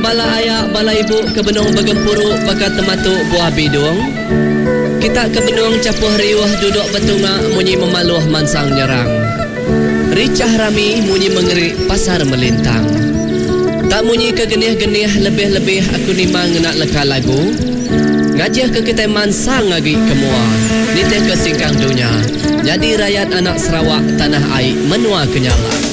bala ayak bala ibu kebenung begempuruk bakat tematuk buah bidung. Kita kebenung capuh riuh duduk betunga munyi memaluh mansang nyerang. Ricah rami munyi mengerik pasar melintang. Tak munyi kegenih-genih lebih-lebih aku nimang nak leka lagu. Ngajih ke kita mansang lagi kemua. Nitih ke singkang dunia. Jadi rakyat anak Sarawak tanah air menua kenyala.